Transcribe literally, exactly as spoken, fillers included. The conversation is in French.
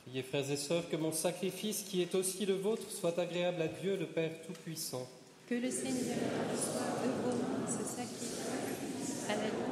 Priez, frères et sœurs, que mon sacrifice, qui est aussi le vôtre, soit agréable à Dieu, le Père Tout-Puissant. Que le Seigneur reçoive de vos mains ce sacrifice à la